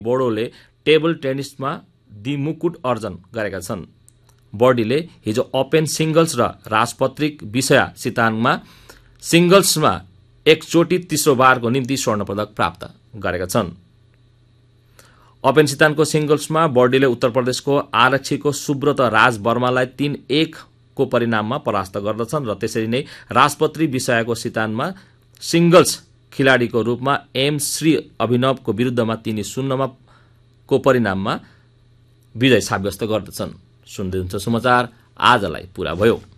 बोडोले table टेनिसमा दिमुकुट अर्जन गरेका छन्। बर्डीले हिजो ओपन सिंगल्स र राजपत्रित विषय सितानमा सिंगल्समा एकचोटि तेस्रो बारको निम्ति स्वर्ण पदक प्राप्त गरेका छन्। ओपन सितानको सिंगल्समा बर्डीले उत्तर प्रदेशको आरक्षीको सुब्रत राज वर्मालाई 3-1 को परिणाममा परास्त गर्दछन् र त्यसरी नै राजपत्री विषयको सितानमा सिंगल्स खिलाडीको रूपमा एम श्री अभिनवको विरुद्धमा 3-0 को परिणाममा विजय साब्यस्त गर्दछन्। सुन्दै हुनुहुन्छ समाचार, आजलाई पूरा भयो।